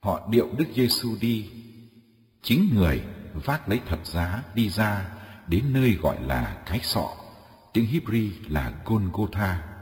họ điệu Đức Giêsu đi. Chính người vác lấy thập giá đi ra đến nơi gọi là cái sọ, tiếng Hebrew là Golgotha.